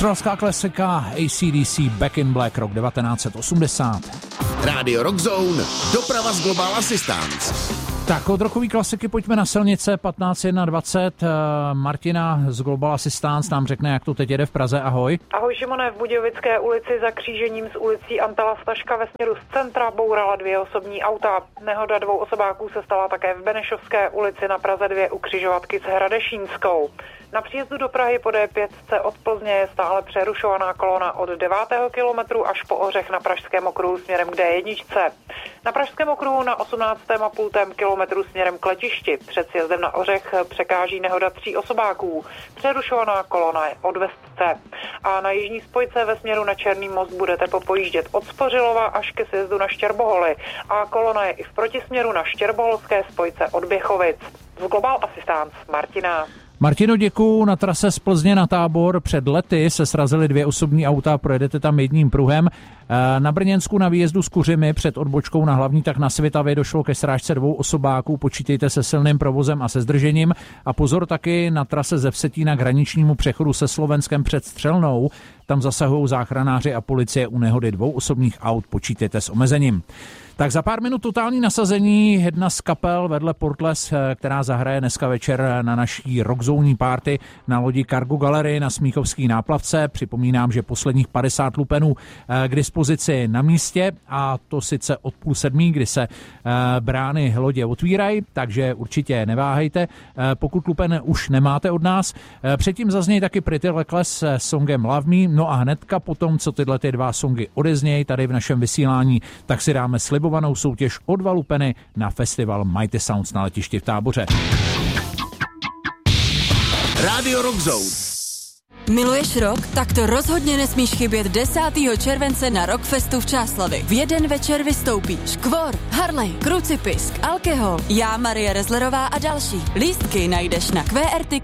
Australská klasika AC/DC Back in Black, rok 1980. Rádio Rock Zone, doprava z Global Assistance. Tak od rokový klasiky pojďme na silnice 1521. Martina z Global Assistance nám řekne, jak to teď jede v Praze. Ahoj. Ahoj Šimone, v Budějovické ulici za křížením s ulicí Antala Staška ve směru z centra bourala 2 osobní auta. Nehoda 2 osobáků se stala také v Benešovské ulici na Praze 2 u křižovatky s Hradešínskou. Na příjezdu do Prahy po D5 od Plzně je stále přerušovaná kolona od 9. kilometru až po Ořech na Pražském okruhu směrem k D1. Na Pražském okruhu na 18,5 kilometru směrem k letišti. Před sjezdem na Ořech překáží nehoda 3 osobáků. Přerušovaná kolona je od Vestce. A na jižní spojce ve směru na Černý most budete popojíždět od Spořilova až ke sjezdu na Štěrboholy. A kolona je i v protisměru na Štěrboholské spojce od Běchovic. Z Global Assistance Martina. Martino, děkuju. Na trase z Plzně na Tábor před lety se srazily 2 osobní auta, projedete tam jedním pruhem. Na Brněnsku na výjezdu z Kuřimy před odbočkou na hlavní tak na Svitavě došlo ke srážce 2 osobáků, počítejte se silným provozem a se zdržením. A pozor taky na trase ze Vsetína k hraničnímu přechodu se Slovenskem před Střelnou, tam zasahují záchranáři a policie u nehody 2 osobních aut, počítejte s omezením. Tak za pár minut totální nasazení, jedna z kapel vedle Portles, která zahraje dneska večer na naší rockzónní party na lodi Cargo Gallery na Smíchovský náplavce. Připomínám, že posledních 50 lupenů k dispozici na místě, a to sice od 6:30, kdy se brány lodě otvírají, takže určitě neváhejte, pokud lupen už nemáte od nás. Předtím zaznějí taky Pretty Reckless s songem Love Me, no a hnedka potom, co tyhle 2 songy odeznějí tady v našem vysílání, tak si dáme slibovanou soutěž o 2 lupeny na festival Mighty Sounds na letišti v Táboře. Rádio Rock Zone. Miluješ rock? Tak to rozhodně nesmíš chybět 10. července na Rockfestu v Čáslavi. V jeden večer vystoupí Škvor, Harley, Krucipisk, Alkohol, já, Marie Rezlerová a další. Lístky najdeš na QRT